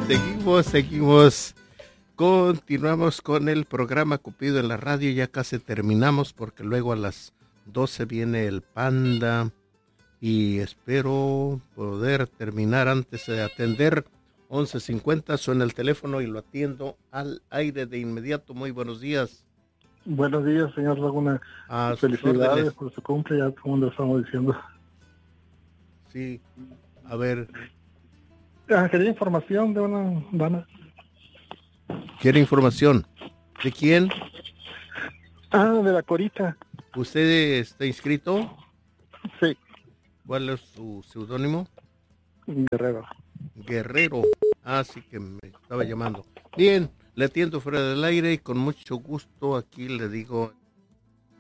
Seguimos. Continuamos con el programa Cupido en la radio. Ya casi terminamos porque luego a las 12 viene el Panda. Y espero poder terminar antes de atender. 11:50 suena el teléfono y lo atiendo al aire de inmediato. Muy buenos días. Buenos días, señor Laguna. Felicidades por su cumple, ya como lo estamos diciendo. Sí, a ver. Quería información de una dama. ¿Quiere información? ¿De quién? De la Corita. ¿Usted está inscrito? Sí. ¿Cuál es su seudónimo? Guerrero. Guerrero. Sí que me estaba llamando. Bien, le atiendo fuera del aire y con mucho gusto aquí le digo...